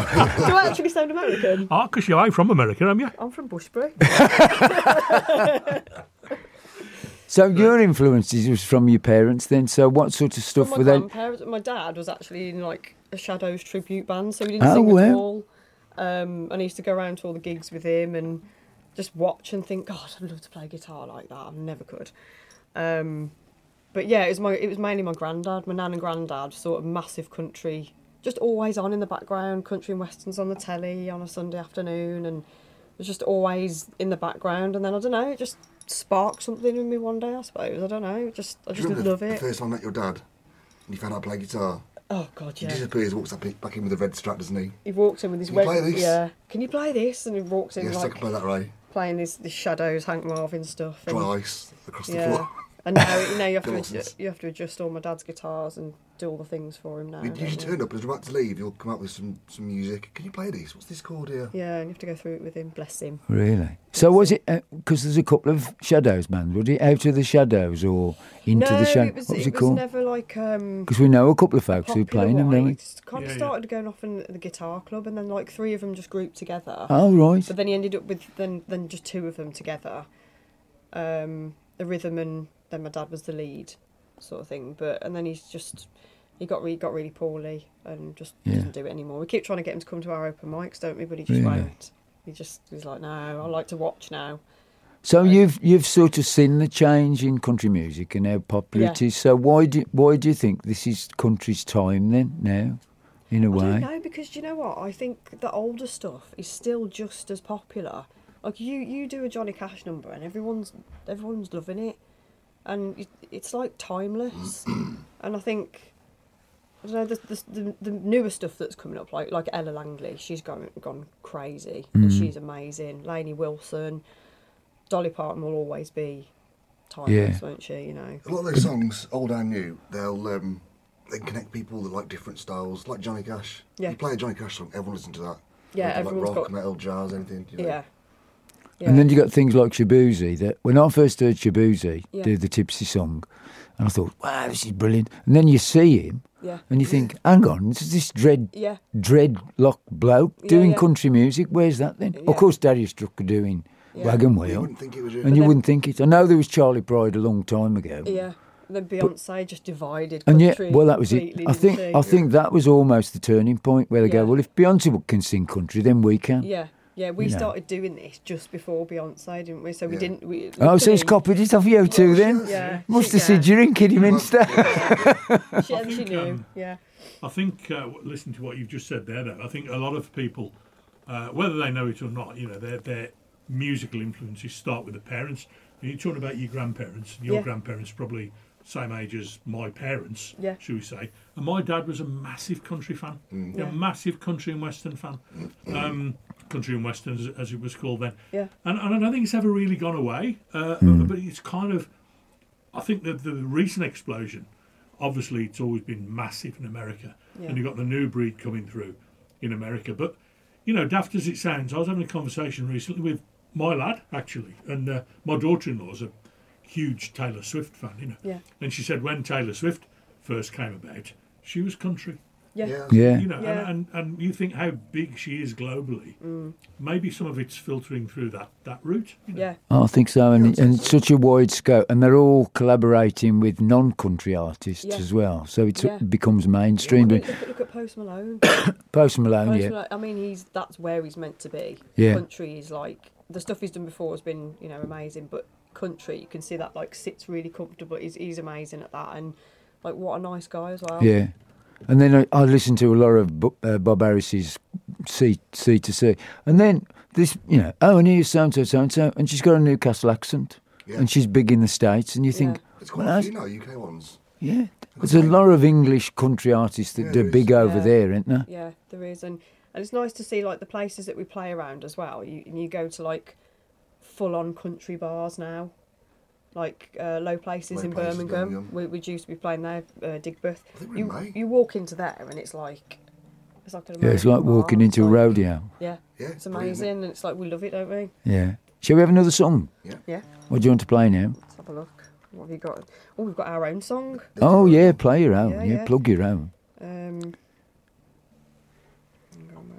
Do I actually sound American? Oh, because you are from America, aren't you? I'm from Bushbury. So your influences was from your parents then? So what sort of stuff From were my they? grandparents. My dad was actually in like a Shadows tribute band, so he didn't sing at all. And I used to go around to all the gigs with him and just watch and think, God, I'd love to play guitar like that. I never could. But yeah, it was mainly my granddad, my nan and granddad, sort of massive country, just always on in the background, country and westerns on the telly on a Sunday afternoon, and it was just always in the background. And then I don't know, it just sparked something in me one day, I suppose. I don't know, I just love it. The first time I met your dad, and you found out to play guitar. Oh God, yeah. He disappears, walks back in with a red strap, doesn't he? He walks in with his Can you play this? Yeah. Can you play this? And he walks in Yes, I like can play that, Ray. playing this Shadows, Hank Marvin stuff. And, Dry ice across the floor. And now you have Dawson's. to adjust all my dad's guitars and do all the things for him now. You usually turn up as you're about to leave. You'll come up with some music. Can you play this? What's this called here? Yeah, and you have to go through it with him. Bless him. Really? So was it, because there's a couple of Shadows bands, was it Out of the Shadows or Into the Shadows? What was it called? Never like... Because we know a couple of folks who play them, don't we? It kind of started going off in the guitar club, and then like 3 of them just grouped together. Oh, right. But then he ended up with then just 2 of them together. The rhythm, and then my dad was the lead sort of thing. And then he got really poorly and just doesn't do it anymore. We keep trying to get him to come to our open mics, don't we? But he just won't. He's like, no, I like to watch now. So you've sort of seen the change in country music and how popular it is. So why do you think this is country's time then now, in a way? I don't know, because do you know what? I think the older stuff is still just as popular. Like you do a Johnny Cash number and everyone's loving it, and it's like timeless. And I think, I don't know, the newer stuff that's coming up, like Ella Langley, she's gone crazy. And she's amazing. Lainey Wilson, Dolly Parton will always be timeless, won't she? You know, a lot of those songs, old and new, they connect people that like different styles, like Johnny Cash. Yeah. You play a Johnny Cash song, everyone listens to that. Yeah, like everyone's rock, got metal, jazz, anything. You know. Yeah. And then you got things like Shaboozey. That when I first heard Shaboozey do the Tipsy song, and I thought, wow, this is brilliant. And then you see him, and you think, hang on, this is this dreadlock bloke doing country music. Where's that then? Of course, Darius Drucker doing Wagon Wheel. You wouldn't think it was and you wouldn't think it. I know there was Charlie Pride a long time ago. Yeah. And then Beyonce just divided and country. Well, that was it. I think that was almost the turning point where they go, well, if Beyonce can sing country, then we can. Yeah, we started doing this just before Beyonce, didn't we? So we didn't... so it's copied it off you two then? Yeah. Must have said you're in Kidderminster. She knew, I think, listening to what you've just said there, though, I think a lot of people, whether they know it or not, you know, their musical influences start with the parents. You're talking about your grandparents. Your grandparents probably same age as my parents, should we say. And my dad was a massive country fan, a massive country and western fan. Country and western, as it was called then. Yeah. And I don't think it's ever really gone away, but it's kind of, I think that the recent explosion, obviously it's always been massive in America, and you've got the new breed coming through in America. But, you know, daft as it sounds, I was having a conversation recently with my lad, actually, and my daughter-in-law's a huge Taylor Swift fan, you know. Yeah. And she said when Taylor Swift first came about, she was country. Yeah. You know, and you think how big she is globally. Maybe some of it's filtering through that route. You know? Yeah. I think so, and it's such a wide scope, and they're all collaborating with non-country artists as well, so it becomes mainstream. Look at Post Malone. Post Malone, I mean, that's where he's meant to be. Yeah. Country is like, the stuff he's done before has been, you know, amazing, but country, you can see that like sits really comfortable. He's amazing at that, and like what a nice guy as well. Yeah. And then I listened to a lot of Bob Harris's C to C. And then this, you know, and here's so-and-so, and she's got a Newcastle accent. Yeah. And she's big in the States. And you think... It's quite a few now, UK ones. Yeah. There's a lot of English country artists that are big over there, isn't there? Yeah, there is. And it's nice to see, like, the places that we play around as well. You go to, like, full-on country bars now. Like low places in Birmingham. We used to be playing there, Digbeth. You walk into there and it's like an American it's like walking bar. into a rodeo. Yeah, it's amazing, and it's like we love it, don't we? Yeah. Shall we have another song? Yeah. What do you want to play now? Let's have a look. What have you got? Oh, we've got our own song. Oh yeah, play your own. Yeah, plug your own.